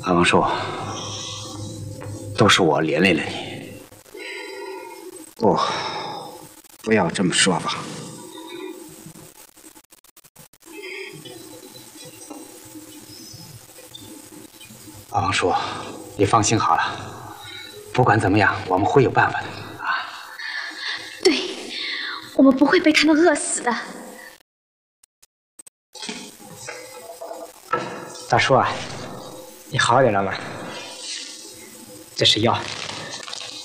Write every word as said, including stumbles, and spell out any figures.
阿王叔，都是我连累了你。 不，不要这么说吧。 阿王叔，你放心好了，不管怎么样，我们会有办法的啊。 对，我们不会被他们饿死的。 大叔啊，你好点了吗？这是药。